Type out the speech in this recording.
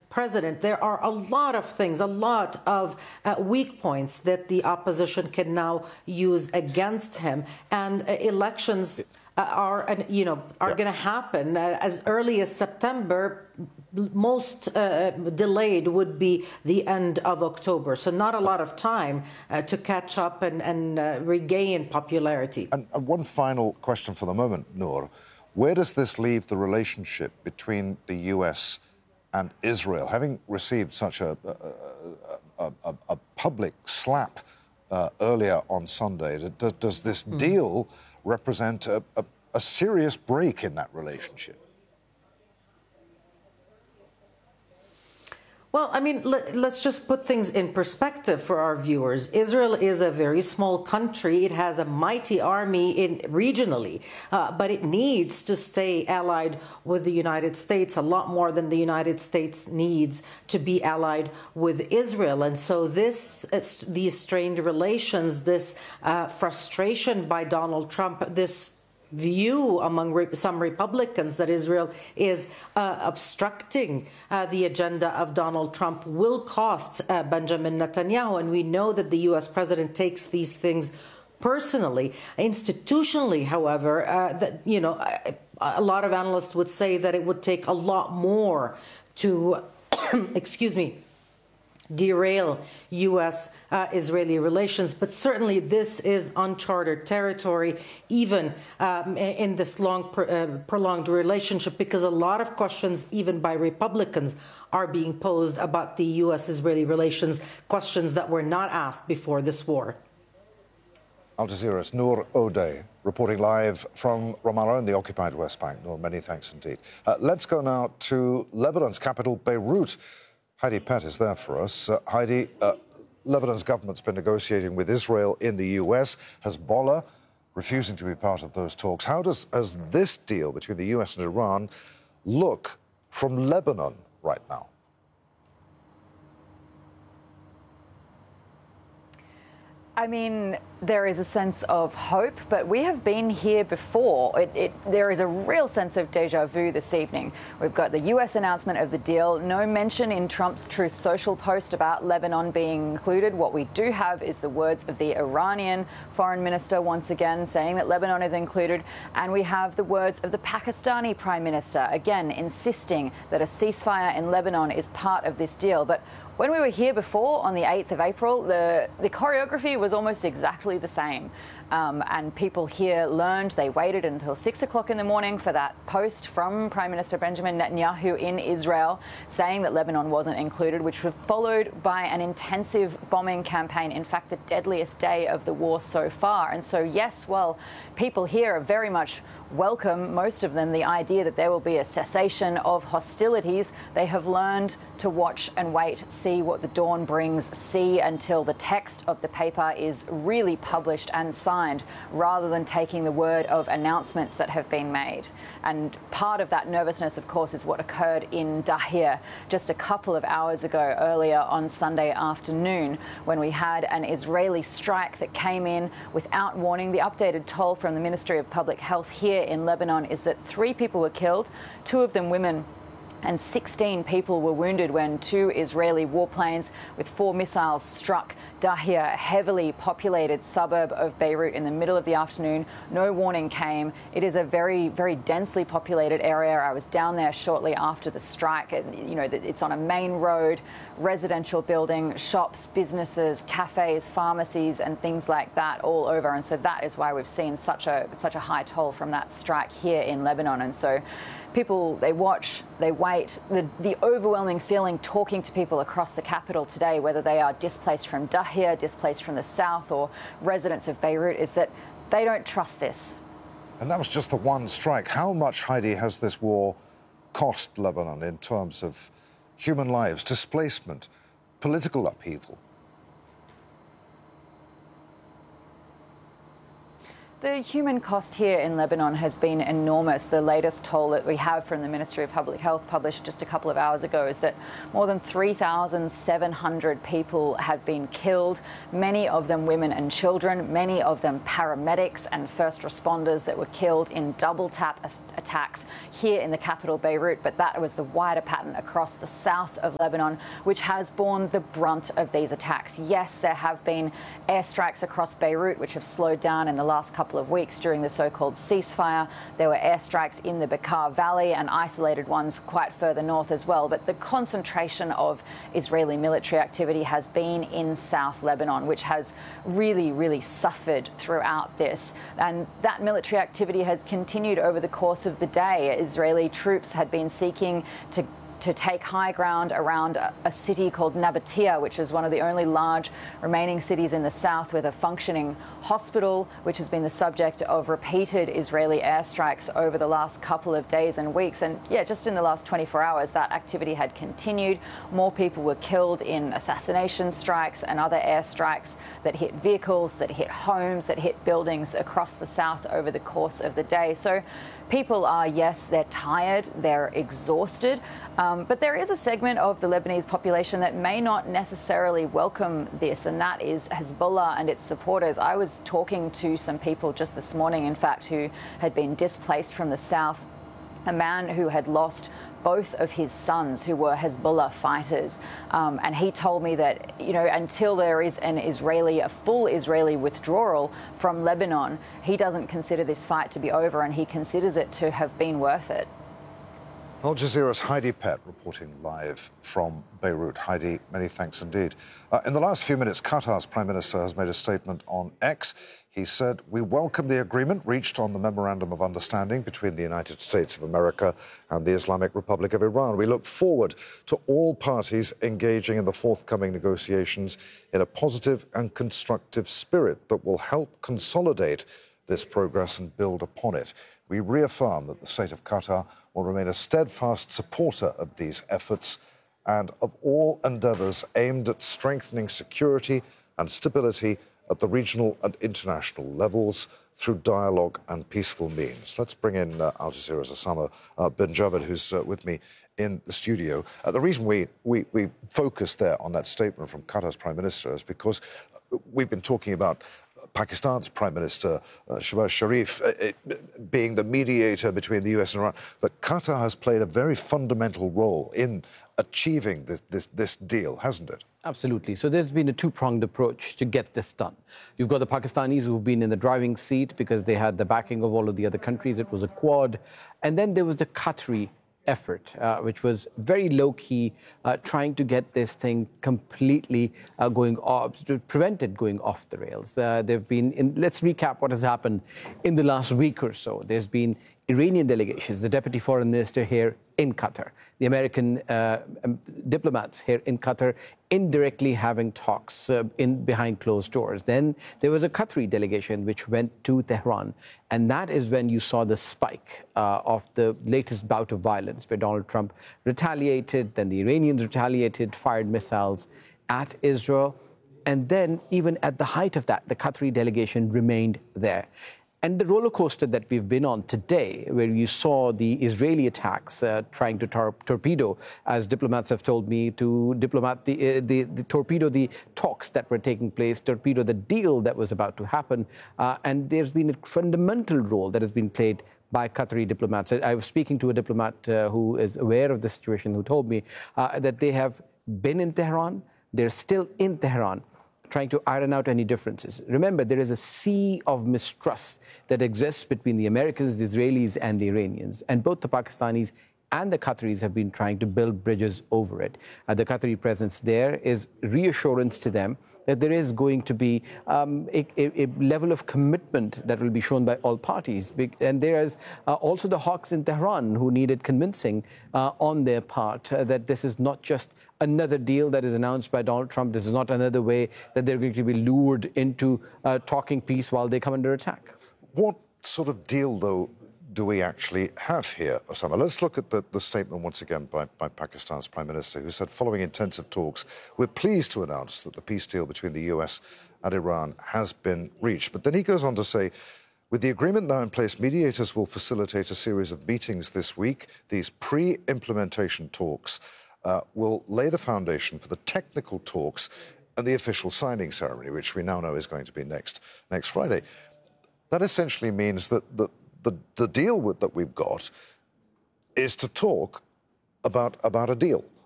president, there are a lot of things, a lot of weak points that the opposition can now use against him. And elections are going to happen as early as September. Most delayed would be the end of October. So not a lot of time to catch up and regain popularity. And one final question for the moment, Noor. Where does this leave the relationship between the US and Israel? Having received such a public slap earlier on Sunday, does this deal represent a serious break in that relationship? Well, I mean, let's just put things in perspective for our viewers. Israel is a very small country. It has a mighty army regionally, but it needs to stay allied with the United States a lot more than the United States needs to be allied with Israel. And so these strained relations, this frustration by Donald Trump, this view among some Republicans that Israel is obstructing the agenda of Donald Trump will cost Benjamin Netanyahu. And we know that the U.S. president takes these things personally. Institutionally, however, a lot of analysts would say that it would take a lot more to, derail U.S.-Israeli relations. But certainly this is uncharted territory, even in this long, prolonged relationship, because a lot of questions, even by Republicans, are being posed about the U.S.-Israeli relations, questions that were not asked before this war. Al Jazeera's Noor O'Day, reporting live from Ramallah in the occupied West Bank. Noor, many thanks indeed. Let's go now to Lebanon's capital, Beirut. Heidi Pett is there for us. Heidi, Lebanon's government's been negotiating with Israel in the US, Hezbollah refusing to be part of those talks. How does this deal between the US and Iran look from Lebanon right now? I mean, there is a sense of hope, but we have been here before. There is a real sense of deja vu this evening. We've got the US announcement of the deal, no mention in Trump's Truth Social post about Lebanon being included. What we do have is the words of the Iranian foreign minister once again saying that Lebanon is included, and we have the words of the Pakistani prime minister again insisting that a ceasefire in Lebanon is part of this deal. But when we were here before on the 8th of April, the choreography was almost exactly the same. And people here learned, they waited until 6 o'clock in the morning for that post from Prime Minister Benjamin Netanyahu in Israel saying that Lebanon wasn't included, which was followed by an intensive bombing campaign, in fact, the deadliest day of the war so far. And so, yes, well, people here are very much welcome, most of them, the idea that there will be a cessation of hostilities. They have learned to watch and wait, see what the dawn brings, see until the text of the paper is really published and signed, rather than taking the word of announcements that have been made. And part of that nervousness, of course, is what occurred in Dahir just a couple of hours ago, earlier on Sunday afternoon, when we had an Israeli strike that came in without warning. The updated toll from the Ministry of Public Health here in Lebanon is that 3 people were killed, 2 of them women, and 16 people were wounded when 2 Israeli warplanes with 4 missiles struck Dahir, a heavily populated suburb of Beirut, in the middle of the afternoon. No warning came. It is a very, very densely populated area. I was down there shortly after the strike. It's on a main road, residential building, shops, businesses, cafes, pharmacies, and things like that all over. And so that is why we've seen such a high toll from that strike here in Lebanon. And so people, they watch, they wait. The overwhelming feeling talking to people across the capital today, whether they are displaced from Dahir, displaced from the south, or residents of Beirut, is that they don't trust this. And that was just the one strike. How much, Heidi, has this war cost Lebanon in terms of human lives, displacement, political upheaval? The human cost here in Lebanon has been enormous. The latest toll that we have from the Ministry of Public Health, published just a couple of hours ago, is that more than 3,700 people have been killed, many of them women and children, many of them paramedics and first responders that were killed in double-tap attacks here in the capital, Beirut. But that was the wider pattern across the south of Lebanon, which has borne the brunt of these attacks. Yes, there have been airstrikes across Beirut, which have slowed down in the last couple of weeks during the so-called ceasefire. There were airstrikes in the Bekaa Valley and isolated ones quite further north as well. But the concentration of Israeli military activity has been in South Lebanon, which has really suffered throughout this. And that military activity has continued over the course of the day. Israeli troops had been seeking to take high ground around a city called Nabatea, which is one of the only large remaining cities in the south with a functioning hospital, which has been the subject of repeated Israeli airstrikes over the last couple of days and weeks. And yeah, just in the last 24 hours, that activity had continued. More people were killed in assassination strikes and other airstrikes that hit vehicles, that hit homes, that hit buildings across the south over the course of the day. So people are, yes, they're tired, they're exhausted, but there is a segment of the Lebanese population that may not necessarily welcome this, and that is Hezbollah and its supporters. I was talking to some people just this morning, in fact, who had been displaced from the south, a man who had lost both of his sons, who were Hezbollah fighters. And he told me that, you know, until there is a full Israeli withdrawal from Lebanon, he doesn't consider this fight to be over, and he considers it to have been worth it. Al Jazeera's Heidi Pett reporting live from Beirut. Heidi, many thanks indeed. In the last few minutes, Qatar's Prime Minister has made a statement on X. He said, "We welcome the agreement reached on the Memorandum of Understanding between the United States of America and the Islamic Republic of Iran. We look forward to all parties engaging in the forthcoming negotiations in a positive and constructive spirit that will help consolidate this progress and build upon it. We reaffirm that the state of Qatar will remain a steadfast supporter of these efforts and of all endeavours aimed at strengthening security and stability at the regional and international levels through dialogue and peaceful means." Let's bring in Al Jazeera's Osama bin Javed, who's with me in the studio. The reason we focus there on that statement from Qatar's Prime Minister is because we've been talking about Pakistan's Prime Minister, Shehbaz Sharif, being the mediator between the US and Iran. But Qatar has played a very fundamental role in achieving this deal, hasn't it? Absolutely. So there's been a two-pronged approach to get this done. You've got the Pakistanis who've been in the driving seat because they had the backing of all of the other countries. It was a quad. And then there was the Qatari effort, which was very low-key, trying to get this thing completely going off, to prevent it going off the rails. Let's recap what has happened in the last week or so. There's been Iranian delegations, the Deputy Foreign Minister here in Qatar, the American diplomats here in Qatar indirectly having talks behind closed doors. Then there was a Qatari delegation which went to Tehran, and that is when you saw the spike of the latest bout of violence where Donald Trump retaliated, then the Iranians retaliated, fired missiles at Israel, and then even at the height of that, the Qatari delegation remained there. And the roller coaster that we've been on today, where you saw the Israeli attacks trying to torpedo, as diplomats have told me, to torpedo the talks that were taking place, torpedo the deal that was about to happen. And there's been a fundamental role that has been played by Qatari diplomats. I was speaking to a diplomat who is aware of the situation, who told me that they have been in Tehran, they're still in Tehran, trying to iron out any differences. Remember, there is a sea of mistrust that exists between the Americans, the Israelis, and the Iranians. And both the Pakistanis and the Qataris have been trying to build bridges over it. The Qatari presence there is reassurance to them that there is going to be a level of commitment that will be shown by all parties. And there is also the hawks in Tehran who needed convincing on their part that this is not just another deal that is announced by Donald Trump. This is not another way that they're going to be lured into talking peace while they come under attack. What sort of deal, though, do we actually have here, Osama? Let's look at the statement once again by Pakistan's Prime Minister, who said, following intensive talks, we're pleased to announce that the peace deal between the US and Iran has been reached. But then he goes on to say, With the agreement now in place, mediators will facilitate a series of meetings this week. These pre-implementation talks will lay the foundation for the technical talks and the official signing ceremony, which we now know is going to be next Friday. That essentially means that the deal that we've got is to talk about a deal.